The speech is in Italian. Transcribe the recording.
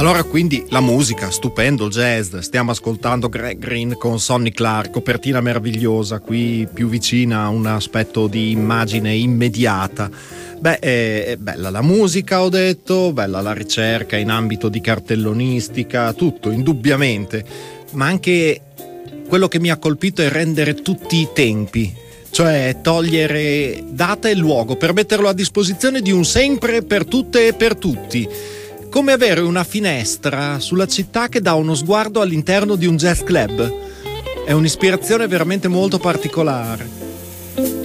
Allora, quindi la musica, stupendo, il jazz, stiamo ascoltando Greg Green con Sonny Clark, copertina meravigliosa, qui più vicina a un aspetto di immagine immediata. Beh, è bella la musica, ho detto, bella la ricerca in ambito di cartellonistica, tutto, indubbiamente, ma anche quello che mi ha colpito è rendere tutti i tempi, cioè togliere data e luogo per metterlo a disposizione di un sempre, per tutte e per tutti. Come avere una finestra sulla città che dà uno sguardo all'interno di un jazz club. È un'ispirazione veramente molto particolare.